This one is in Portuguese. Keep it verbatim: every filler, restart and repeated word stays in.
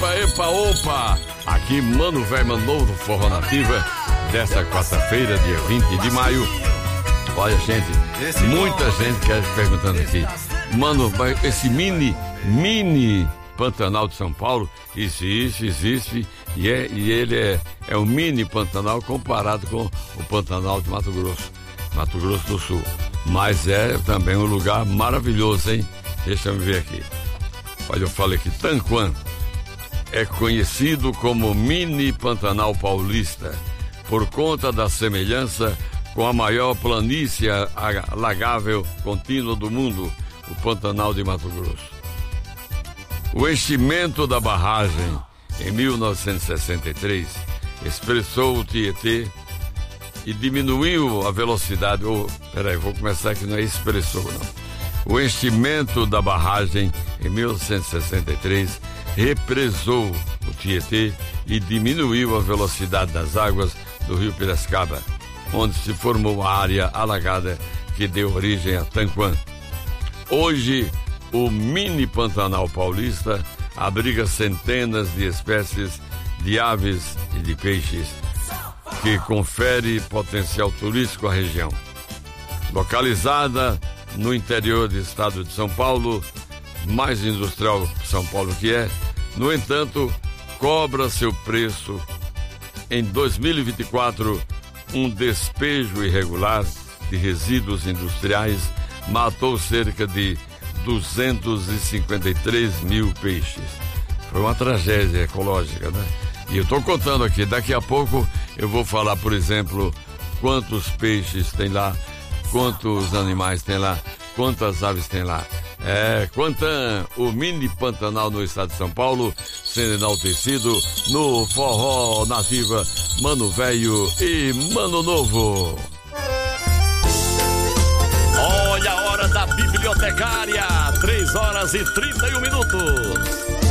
epa, epa, opa! Aqui, Mano Velho, Mano Novo do Forró Nativa, desta quarta-feira, dia vinte de maio. Olha, gente, muita gente quer perguntando aqui. Mano, esse mini, mini Pantanal de São Paulo existe, existe, e, é, e ele é, é um mini Pantanal comparado com o Pantanal de Mato Grosso, Mato Grosso do Sul. Mas é também um lugar maravilhoso, hein? Deixa eu ver aqui. Olha, eu falei que Tanquã é conhecido como mini Pantanal Paulista por conta da semelhança com a maior planície alagável contínua do mundo, o Pantanal de Mato Grosso. O enchimento da barragem em mil novecentos e sessenta e três expressou o Tietê e diminuiu a velocidade. Oh, peraí, vou começar aqui, não é expressou, não. O enchimento da barragem em mil novecentos e sessenta e três represou o Tietê e diminuiu a velocidade das águas do rio Piracicaba, onde se formou a área alagada que deu origem a Tanquã. Hoje, o mini Pantanal Paulista abriga centenas de espécies de aves e de peixes, que confere potencial turístico à região. Localizada no interior do estado de São Paulo, mais industrial São Paulo que é, no entanto, cobra seu preço. Em dois mil e vinte e quatro, um despejo irregular de resíduos industriais matou cerca de duzentos e cinquenta e três mil peixes. Foi uma tragédia ecológica, né? E eu estou contando aqui, daqui a pouco eu vou falar, por exemplo, quantos peixes tem lá, quantos animais tem lá, quantas aves tem lá. É, Quantã, o mini Pantanal no estado de São Paulo, sendo enaltecido no Forró Nativa, Mano Velho e Mano Novo. Olha a hora da bibliotecária, três horas e trinta e um minutos.